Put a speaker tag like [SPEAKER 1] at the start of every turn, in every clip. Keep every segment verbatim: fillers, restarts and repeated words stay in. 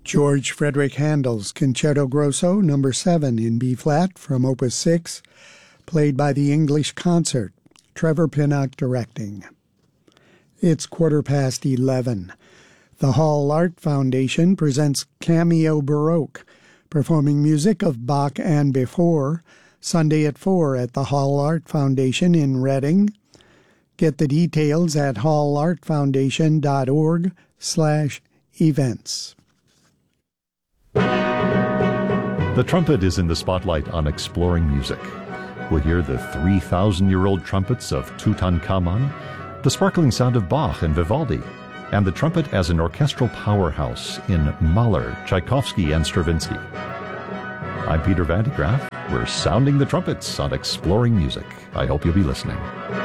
[SPEAKER 1] George Frederick Handel's Concerto Grosso number seven in B-flat from Opus six, played by the English Concert, Trevor Pinnock directing. It's quarter past eleven. The Hall Art Foundation presents Cameo Baroque, performing music of Bach and before, Sunday at four at the Hall Art Foundation in Reading. Get the details at hallartfoundation.org slash events.
[SPEAKER 2] The trumpet is in the spotlight on Exploring Music. We'll hear the three thousand year old trumpets of Tutankhamun, the sparkling sound of Bach and Vivaldi, and the trumpet as an orchestral powerhouse in Mahler, Tchaikovsky, and Stravinsky. I'm Peter Van de Graaff. We're sounding the trumpets on Exploring Music. I hope you'll be listening.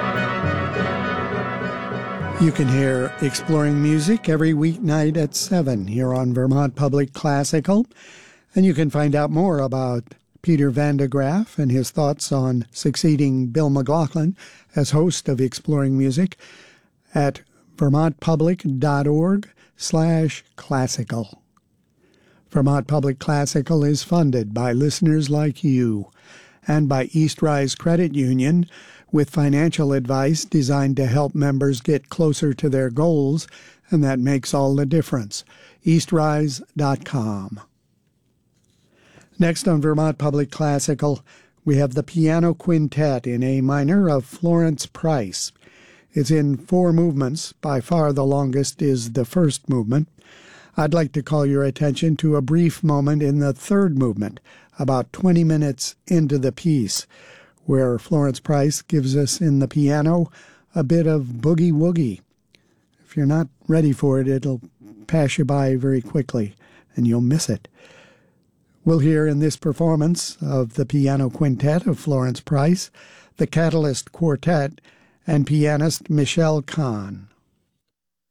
[SPEAKER 1] You can hear Exploring Music every weeknight at seven here on Vermont Public Classical, and you can find out more about Peter Van de Graaff and his thoughts on succeeding Bill McLaughlin as host of Exploring Music at vermontpublic.org slash classical. Vermont Public Classical is funded by listeners like you and by East Rise Credit Union, with financial advice designed to help members get closer to their goals, and that makes all the difference. eastrise dot com. Next on Vermont Public Classical, we have the Piano Quintet in A minor of Florence Price. It's in four movements. By far the longest is the first movement. I'd like to call your attention to a brief moment in the third movement, about twenty minutes into the piece, where Florence Price gives us in the piano a bit of boogie-woogie. If you're not ready for it, it'll pass you by very quickly, and you'll miss it. We'll hear in this performance of the Piano Quintet of Florence Price, the Catalyst Quartet, and pianist Michelle Kahn.